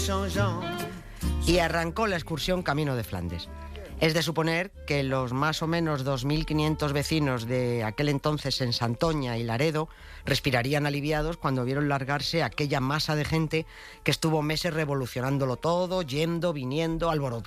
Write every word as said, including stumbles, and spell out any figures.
Y arrancó la excursión camino de Flandes. Es de suponer que los más o menos dos mil quinientos vecinos de aquel entonces en Santoña y Laredo respirarían aliviados cuando vieron largarse aquella masa de gente que estuvo meses revolucionándolo todo, yendo, viniendo, alborotando